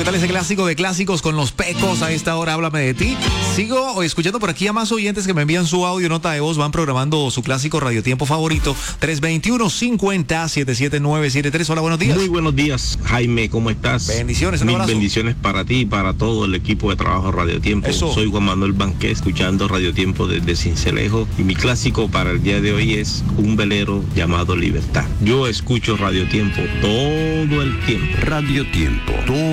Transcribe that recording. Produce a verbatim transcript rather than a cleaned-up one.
¿qué tal ese clásico de clásicos con los Pecos? A esta hora, háblame de ti. Sigo escuchando por aquí a más oyentes que me envían su audio, nota de voz, van programando su clásico radiotiempo favorito. tres veintiuno, cincuenta, setenta y siete nueve siete tres. Hola, buenos días. Muy buenos días, Jaime, ¿cómo estás? Bendiciones, un Mil abrazo. bendiciones para ti y para todo el equipo de trabajo Radio Tiempo. Eso. Soy Juan Manuel Banqué, escuchando Radio Tiempo desde Cincelejo, y mi clásico para el día de hoy es un velero llamado Libertad. Yo escucho Radio Tiempo todo el tiempo. Radio Tiempo.